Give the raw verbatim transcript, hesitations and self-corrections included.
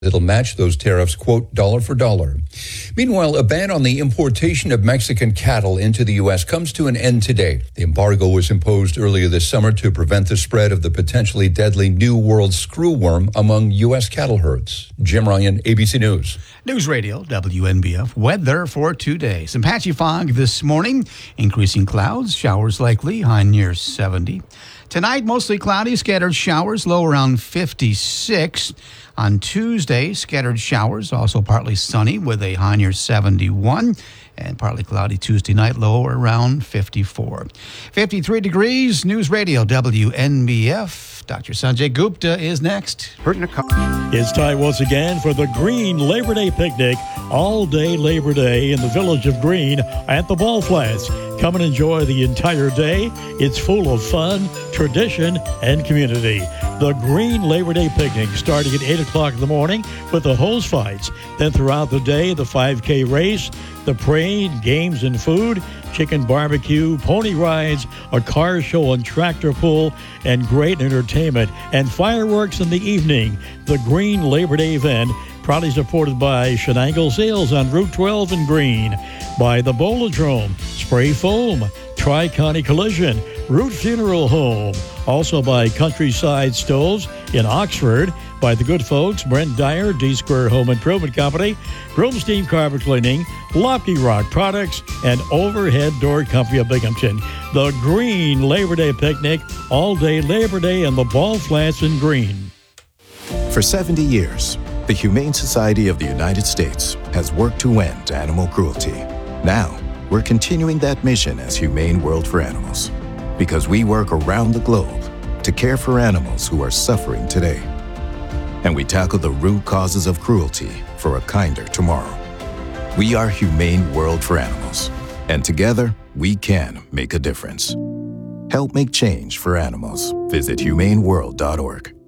It'll match those tariffs, quote, dollar for dollar. Meanwhile, a ban on the importation of Mexican cattle into the U S comes to an end today. The embargo was imposed earlier this summer to prevent the spread of the potentially deadly New World screwworm among U S cattle herds. Jim Ryan, A B C News. News Radio, W N B F. Weather for today. Some patchy fog this morning. Increasing clouds. Showers likely. High near seventy. Tonight, mostly cloudy. Scattered showers. Low around fifty-six. On Tuesday, scattered showers. Also partly sunny with a high near seventy-one. And partly cloudy Tuesday night. Low around fifty-four. fifty-three degrees. News Radio, W N B F. Doctor Sanjay Gupta is next. It's time once again for the Green Labor Day Picnic, all day Labor Day in the village of Green at the Ball Flats. Come and enjoy the entire day. It's full of fun, tradition, and community. The Green Labor Day Picnic starting at eight o'clock in the morning with the hose fights. Then throughout the day, the five K race, the parade, games and food, chicken barbecue, pony rides, a car show and tractor pull, and great entertainment and fireworks in the evening. The Green Labor Day event, proudly supported by Shenango Sales on Route twelve in Green, by the Bolodrome, Spray Foam, Tri-County Collision, Root Funeral Home, also by Countryside Stoves in Oxford, by the good folks Brent Dyer, D-Square Home Improvement Company, Broomstein Carpet Cleaning, Lofty Rock Products, and Overhead Door Company of Binghamton. The Green Labor Day Picnic, all day Labor Day in the Ball Flats in Green. For seventy years, the Humane Society of the United States has worked to end animal cruelty. Now, we're continuing that mission as Humane World for Animals, because we work around the globe to care for animals who are suffering today. And we tackle the root causes of cruelty for a kinder tomorrow. We are Humane World for Animals, and together we can make a difference. Help make change for animals. Visit humane world dot org.